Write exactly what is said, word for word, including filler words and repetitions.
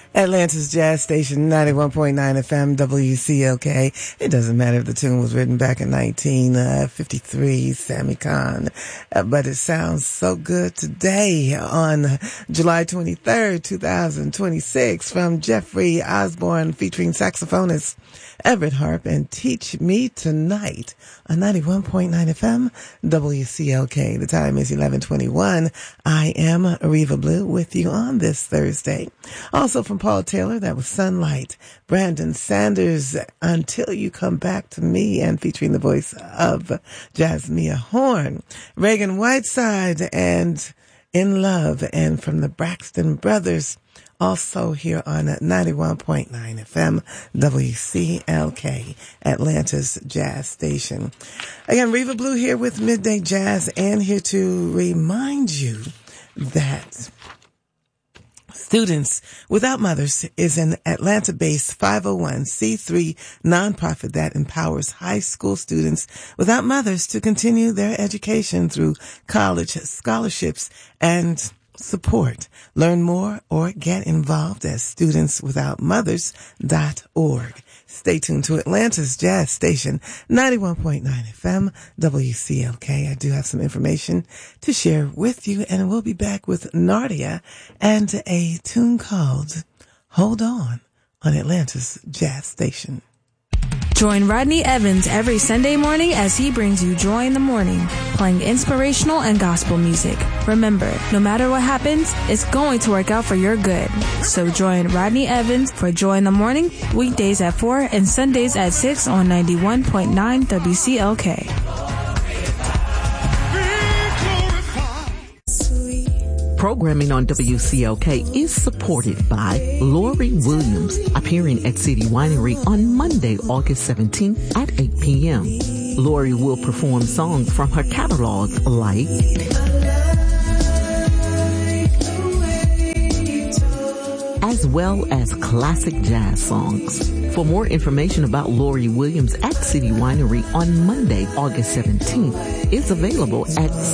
Atlanta's Jazz Station, ninety-one point nine F M, W C L K. It doesn't matter if the tune was written back in nineteen fifty-three, Sammy Kahn, uh, but it sounds so good today on July twenty-third, twenty twenty-six, from Jeffrey Osborne featuring saxophonist Everett Harp and Teach Me Tonight on ninety-one point nine F M, W C L K. The time is eleven twenty-one. I am Reva Blue with you on this Thursday. Also from Paul Taylor, that was Sunlight. Brandon Sanders, Until You Come Back to Me, and featuring the voice of Jasmia Horn. Reagan Whiteside and In Love, and from the Braxton Brothers, also here on ninety-one point nine F M, W C L K, Atlanta's Jazz Station. Again, Reva Blue here with Midday Jazz, and here to remind you that Students Without Mothers is an Atlanta-based five oh one c three nonprofit that empowers high school students without mothers to continue their education through college scholarships and support. Learn more or get involved at students without mothers dot org. Stay tuned to Atlanta's Jazz Station, ninety-one point nine F M, W C L K. I do have some information to share with you, and we'll be back with Nardia and a tune called Hold On on Atlanta's Jazz Station. Join Rodney Evans every Sunday morning as he brings you Joy in the Morning, playing inspirational and gospel music. Remember, no matter what happens, it's going to work out for your good. So join Rodney Evans for Joy in the Morning, weekdays at four and Sundays at six on ninety-one point nine W C L K. Programming on W C L K is supported by Lori Williams, appearing at City Winery on Monday, August seventeenth at eight p.m. Lori will perform songs from her catalog like as well as classic jazz songs. For more information about Lori Williams at City Winery on Monday, August seventeenth, is available at